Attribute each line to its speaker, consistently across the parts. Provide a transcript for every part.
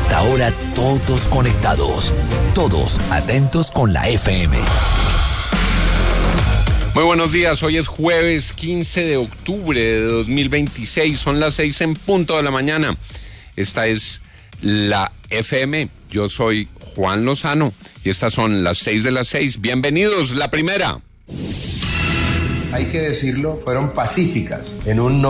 Speaker 1: esta hora todos conectados, todos atentos con la FM.
Speaker 2: Muy buenos días, hoy es jueves 15 de octubre de 2026, son las 6 en punto de la mañana. Esta es la FM, yo soy Juan Lozano y estas son las 6 de las 6. Bienvenidos, la primera.
Speaker 3: Hay que decirlo, fueron pacíficas en un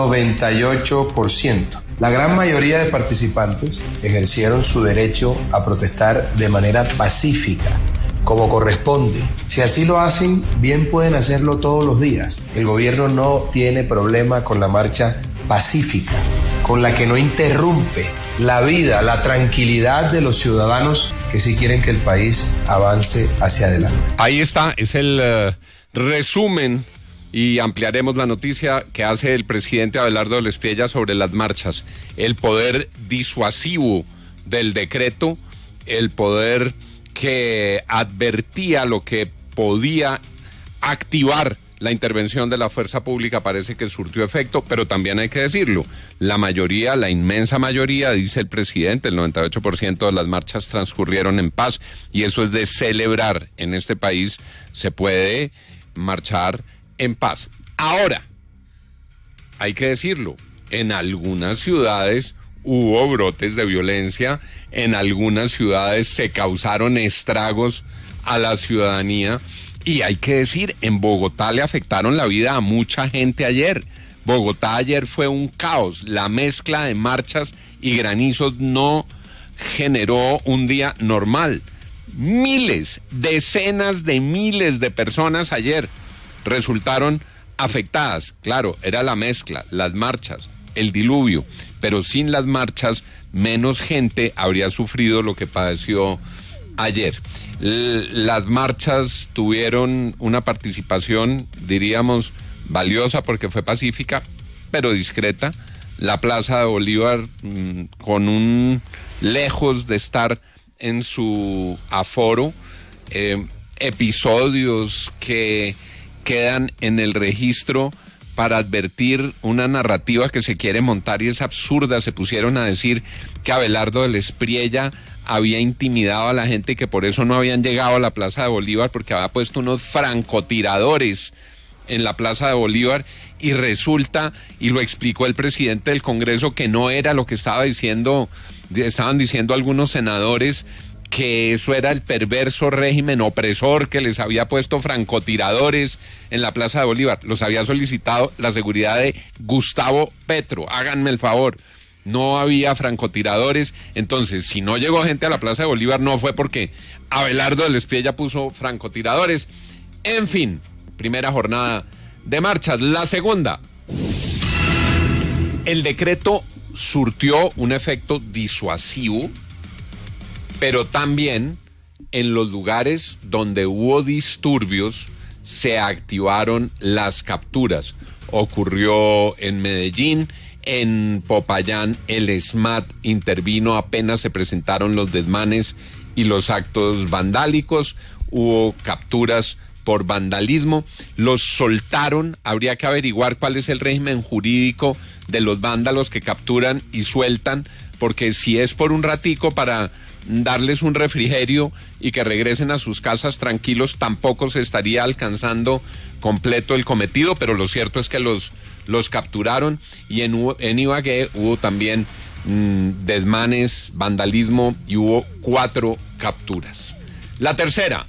Speaker 3: 98%. La gran mayoría de participantes ejercieron su derecho a protestar de manera pacífica, como corresponde. Si así lo hacen, bien pueden hacerlo todos los días. El gobierno no tiene problema con la marcha pacífica, con la que no interrumpe la vida, la tranquilidad de los ciudadanos que sí quieren que el país avance hacia adelante.
Speaker 2: Ahí está, es el resumen y ampliaremos la noticia que hace el presidente Abelardo del Espriella sobre las marchas. El poder disuasivo del decreto, el poder que advertía lo que podía activar la intervención de la fuerza pública parece que surtió efecto, pero también hay que decirlo, la mayoría, la inmensa mayoría, dice el presidente, el 98% de las marchas transcurrieron en paz y eso es de celebrar. En este país se puede marchar en paz. Ahora, hay que decirlo, en algunas ciudades hubo brotes de violencia, en algunas ciudades se causaron estragos a la ciudadanía y hay que decir, en Bogotá le afectaron la vida a mucha gente ayer. Bogotá ayer fue un caos, la mezcla de marchas y granizos no generó un día normal. Miles, decenas de miles de personas ayer resultaron afectadas. Claro, era la mezcla, las marchas, el diluvio, pero sin las marchas menos gente habría sufrido lo que padeció ayer. Las marchas tuvieron una participación, diríamos, valiosa porque fue pacífica, pero discreta. La Plaza de Bolívar, lejos de estar en su aforo, episodios que quedan en el registro para advertir una narrativa que se quiere montar y es absurda. Se pusieron a decir que Abelardo del Espriella había intimidado a la gente y que por eso no habían llegado a la Plaza de Bolívar porque había puesto unos francotiradores en la Plaza de Bolívar y resulta, y lo explicó el presidente del Congreso, que no era lo que estaban diciendo algunos senadores, que eso era el perverso régimen opresor que les había puesto francotiradores en la Plaza de Bolívar. Los había solicitado la seguridad de Gustavo Petro. Háganme el favor. No había francotiradores. Entonces, si no llegó gente a la Plaza de Bolívar, no fue porque Abelardo del Espriella puso francotiradores. En fin, primera jornada de marchas. La segunda. El decreto surtió un efecto disuasivo, pero también en los lugares donde hubo disturbios se activaron las capturas. Ocurrió en Medellín, en Popayán el SMAT intervino apenas se presentaron los desmanes y los actos vandálicos, hubo capturas por vandalismo, los soltaron. Habría que averiguar cuál es el régimen jurídico de los vándalos que capturan y sueltan, porque si es por un ratico para darles un refrigerio y que regresen a sus casas tranquilos, tampoco se estaría alcanzando completo el cometido, pero lo cierto es que los capturaron. Y en Ibagué hubo también desmanes, vandalismo y hubo 4 capturas. La tercera.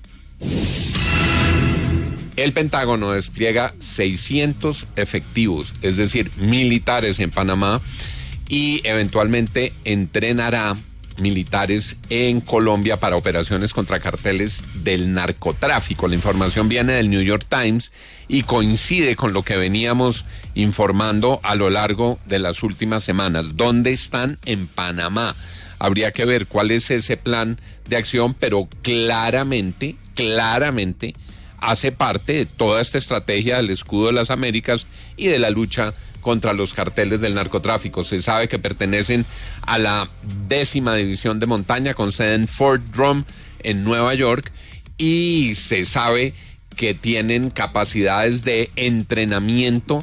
Speaker 2: El Pentágono despliega 600 efectivos, es decir, militares en Panamá, y eventualmente entrenará militares en Colombia para operaciones contra carteles del narcotráfico. La información viene del New York Times y coincide con lo que veníamos informando a lo largo de las últimas semanas. ¿Dónde están? En Panamá. Habría que ver cuál es ese plan de acción, pero claramente hace parte de toda esta estrategia del escudo de las Américas y de la lucha contra los carteles del narcotráfico. Se sabe que pertenecen a la 10ª División de Montaña con sede en Fort Drum en Nueva York y se sabe que tienen capacidades de entrenamiento